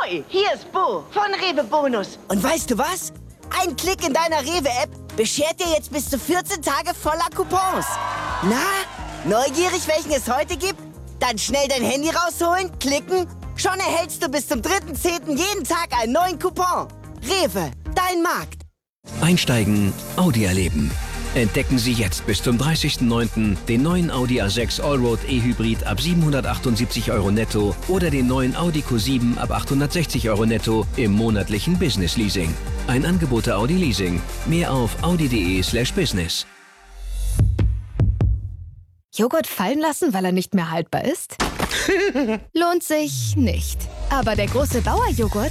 Hoi, hier ist Bo von Rewe Bonus. Und weißt du was? Ein Klick in deiner Rewe-App beschert dir jetzt bis zu 14 Tage voller Coupons. Na, neugierig, welchen es heute gibt? Dann schnell dein Handy rausholen, klicken. Schon erhältst du bis zum 3.10. jeden Tag einen neuen Coupon. Rewe, dein Markt. Einsteigen, Audi erleben. Entdecken Sie jetzt bis zum 30.09. den neuen Audi A6 Allroad E-Hybrid ab 778 € netto oder den neuen Audi Q7 ab 860 € netto im monatlichen Business Leasing. Ein Angebot der Audi Leasing. Mehr auf audi.de/business. Joghurt fallen lassen, weil er nicht mehr haltbar ist? Lohnt sich nicht. Aber der große Bauer-Joghurt,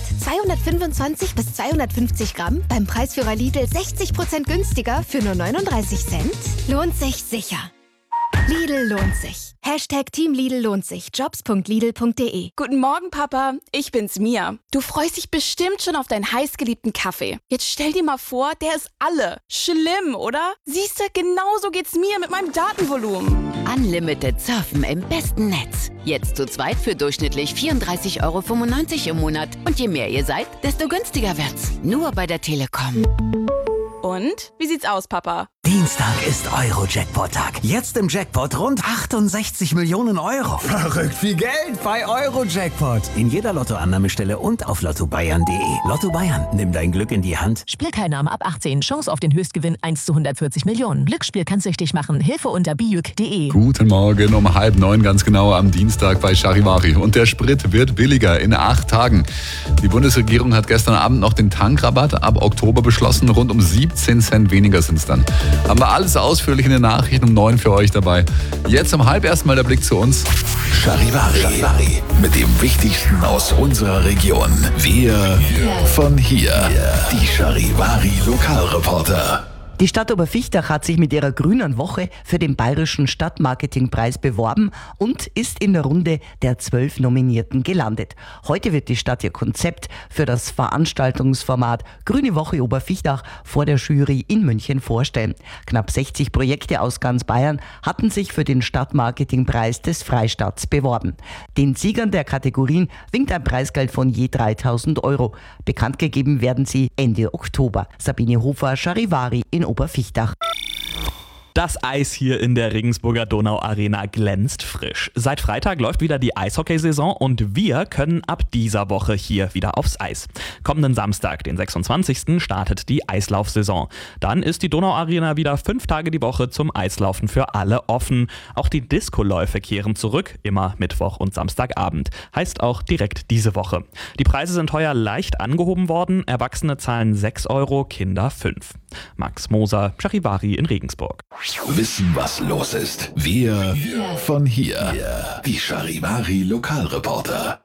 225 bis 250 Gramm, beim Preisführer Lidl 60% günstiger für nur 39 Cent, lohnt sich sicher. Lidl lohnt sich. #Team Lidl lohnt sich. Jobs.lidl.de. Guten Morgen, Papa. Ich bin's, Mia. Du freust dich bestimmt schon auf deinen heißgeliebten Kaffee. Jetzt stell dir mal vor, der ist alle. Schlimm, oder? Siehste, genauso geht's mir mit meinem Datenvolumen. Unlimited Surfen im besten Netz. Jetzt zu zweit für durchschnittlich 34,95 € im Monat. Und je mehr ihr seid, desto günstiger wird's. Nur bei der Telekom. Und? Wie sieht's aus, Papa? Dienstag ist Euro-Jackpot-Tag. Jetzt im Jackpot rund 68 Millionen €. Verrückt viel Geld bei Euro-Jackpot. In jeder Lottoannahmestelle und auf lottobayern.de. Lotto Bayern, nimm dein Glück in die Hand. Spielteilnahme ab 18. Chance auf den Höchstgewinn 1 zu 140 Millionen. Glücksspiel kann süchtig machen. Hilfe unter biüc.de. Guten Morgen um 8:30 ganz genau am Dienstag bei Charivari. Und der Sprit wird billiger in 8 Tagen. Die Bundesregierung hat gestern Abend noch den Tankrabatt ab Oktober beschlossen. Rund um 17 Cent weniger sind es dann. Haben wir alles ausführlich in den Nachrichten um 9 für euch dabei. Jetzt um 12:30 mal der Blick zu uns. Charivari. Mit dem Wichtigsten aus unserer Region. Wir von hier. Die Charivari Lokalreporter. Die Stadt Oberfichtach hat sich mit ihrer Grünen Woche für den Bayerischen Stadtmarketingpreis beworben und ist in der Runde der 12 Nominierten gelandet. Heute wird die Stadt ihr Konzept für das Veranstaltungsformat Grüne Woche Oberfichtach vor der Jury in München vorstellen. Knapp 60 Projekte aus ganz Bayern hatten sich für den Stadtmarketingpreis des Freistaats beworben. Den Siegern der Kategorien winkt ein Preisgeld von je 3.000 €. Bekannt gegeben werden sie Ende Oktober. Sabine Hofer, Charivari in Oberfichtach. Das Eis hier in der Regensburger Donauarena glänzt frisch. Seit Freitag läuft wieder die Eishockeysaison und wir können ab dieser Woche hier wieder aufs Eis. Kommenden Samstag, den 26. startet die Eislaufsaison. Dann ist die Donauarena wieder 5 Tage die Woche zum Eislaufen für alle offen. Auch die Discoläufe kehren zurück, immer Mittwoch und Samstagabend. Heißt auch direkt diese Woche. Die Preise sind heuer leicht angehoben worden. Erwachsene zahlen 6 €, Kinder 5. Max Moser, Charivari in Regensburg. Wissen, was los ist. Wir von hier. Die Charivari Lokalreporter.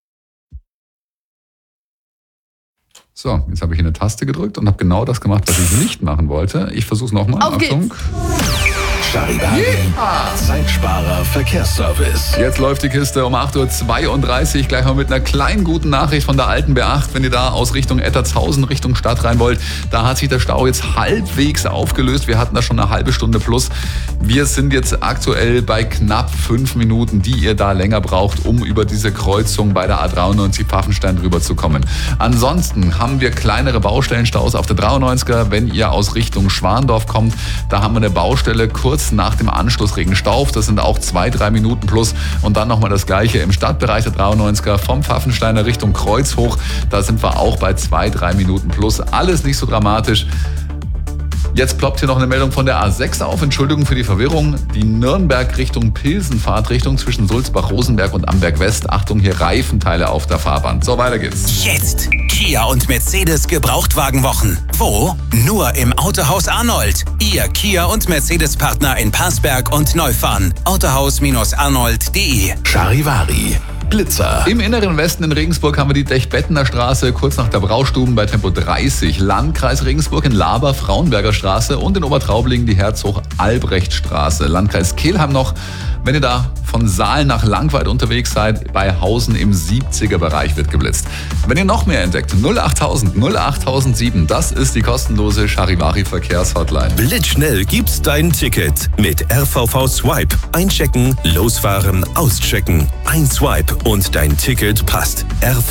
So, jetzt habe ich hier eine Taste gedrückt und habe genau das gemacht, was ich nicht machen wollte. Ich versuche es nochmal. Auf Achtung. geht's. Charivari Zeitsparer Verkehrsservice. Jetzt läuft die Kiste um 8:32 Uhr. Gleich mal mit einer kleinen guten Nachricht von der alten B8. Wenn ihr da aus Richtung Ettertshausen, Richtung Stadt rein wollt, da hat sich der Stau jetzt halbwegs aufgelöst. Wir hatten da schon eine halbe Stunde plus. Wir sind jetzt aktuell bei knapp 5 Minuten, die ihr da länger braucht, um über diese Kreuzung bei der A93 Pfaffenstein drüber zu kommen. Ansonsten haben wir kleinere Baustellenstaus auf der 93er. Wenn ihr aus Richtung Schwandorf kommt, da haben wir eine Baustelle kurz nach dem Anschluss Regenstauf. Das sind auch 2-3 Minuten plus. Und dann nochmal das Gleiche im Stadtbereich der 93er vom Pfaffensteiner Richtung Kreuz hoch. Da sind wir auch bei 2-3 Minuten plus. Alles nicht so dramatisch. Jetzt ploppt hier noch eine Meldung von der A6 auf. Entschuldigung für die Verwirrung. Die Nürnberg Richtung Pilsen Fahrtrichtung zwischen Sulzbach-Rosenberg und Amberg West. Achtung, hier Reifenteile auf der Fahrbahn. So, weiter geht's. Jetzt Kia und Mercedes Gebrauchtwagenwochen. Wo? Nur im Autohaus Arnold. Ihr Kia und Mercedes Partner in Parsberg und Neufahren. Autohaus-arnold.de. Charivari Blitzer. Im inneren Westen in Regensburg haben wir die Dechbettener Straße, kurz nach der Braustuben bei Tempo 30. Landkreis Regensburg in Laber, Frauenberger Straße und in Obertraublingen die Herzog-Albrecht-Straße. Landkreis Kelheim noch, wenn ihr da von Saal nach Langweid unterwegs seid, bei Hausen im 70er-Bereich wird geblitzt. Wenn ihr noch mehr entdeckt, 08000 08007, das ist die kostenlose Charivari-Verkehrshotline. Blitzschnell gibt's dein Ticket mit RVV Swipe. Einchecken, losfahren, auschecken. Ein Swipe und dein Ticket passt.